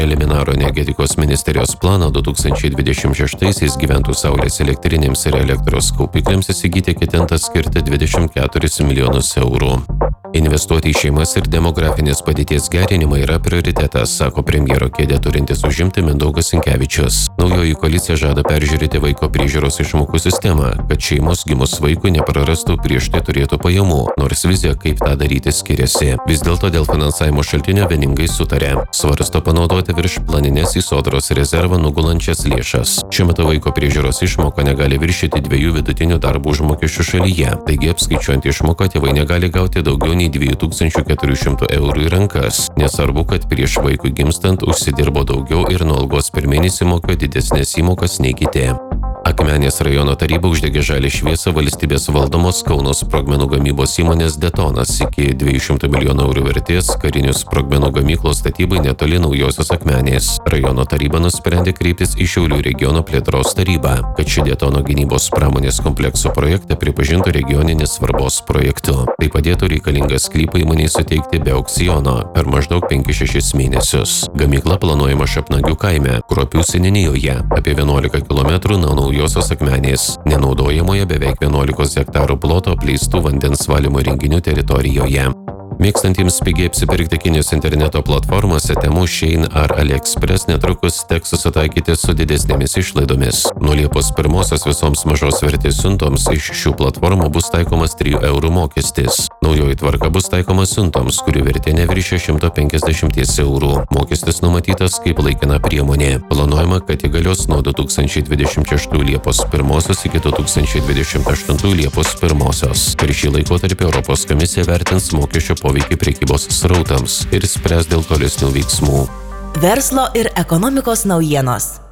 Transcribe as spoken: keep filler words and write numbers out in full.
Preliminaro energetikos ministerijos planą du tūkstančiai dvidešimt šeštaisiais gyventų saulės elektrinėms ir elektros kaupikliams įsigyti ketinta skirti dvidešimt keturis milijonus eurų. Investuoti į šeimas ir demografinės padėties gerinimą yra prioritetas, sako premjero kėdę turintis užimti Mindaugas Sinkevičius. Naujoji koalicija žada peržiūrėti vaiko priežiūros išmokų sistemą, kad šeimos gimus vaikui neprarastų prieš tai turėtų pajamų, nors vizija, kaip tą daryti, skiriasi. Vis dėlto dėl finansavimo šaltinio vieningai sutarė. Svarsto panaudoti virš planinės į sodros rezervą nugulančias lėšas. Šiuo metu vaiko priežiūros išmoka negali viršyti dviejų vidutinių darbo užmokesčių šalyje, taigi apskaičiuojant išmoką tėvai negali gauti daugiau nei dviejų tūkstančių keturių šimtų eurų į rankas. Nesvarbu, kad prieš vaikui gimstant užsidirbo daugiau ir nuo algos per mėnesį mokėjo didesnės įmokas nei kiti. Akmenės rajono taryba uždegė žalią šviesą valstybės valdomos Kauno sprogmenų gamybos įmonės Detonas iki dviejų šimtų milijonų eurų vertės karinių sprogmenų gamyklos statybai netoli Naujosios Akmenės. Rajono taryba nusprendė kreiptis į Šiaulių regiono plėtros tarybą, kad ši Detono gynybos pramonės komplekso projektą pripažintų regioninės svarbos projektu. Tai padėtų reikalingą sklypą įmonei suteikti be aukciono per maždaug penkis šešis mėnesius. Gamykla planuojama Šapnagių kaime, Kruopių seniūnijoje, apie vienuolika kilometrų nuo Naujosios Akmenės, nenaudojamoje beveik vienuolikos hektarų ploto apleistų vandens valymo įrenginių teritorijoje. Mėgstantiems pigiai apsipirkti Kinijos interneto platformose Temu, Shein ar AliExpress netrukus teks susitaikyti su didesnėmis išlaidomis. Nuo Liepos pirmosios visoms mažos vertės siuntoms iš šių platformų bus taikomas trijų eurų mokestis. Naujoji tvarka bus taikoma siuntoms, kurių vertė neviršė šimto penkiasdešimties eurų. Mokestis numatytas kaip laikina priemonė. Planuojama, kad įgalios nuo du tūkstančiai dvidešimt šeštų Liepos pirmosios iki du tūkstančiai dvidešimt aštuntų Liepos pirmosios. Per šį laikotarpį Europos komisija vertins mokesčio poveikį prekybos srautams ir spręs dėl tolesnių veiksmų. Verslo ir ekonomikos naujienos.